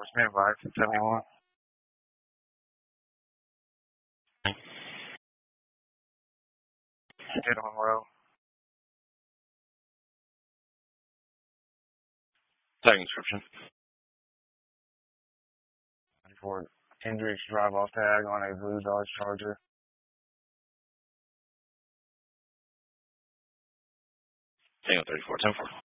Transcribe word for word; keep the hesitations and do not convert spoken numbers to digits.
four, stand by, seventy-one. Get on row. Tag description. For Hendricks drive off tag on a blue Dodge Charger. Tango thirty-four, ten four.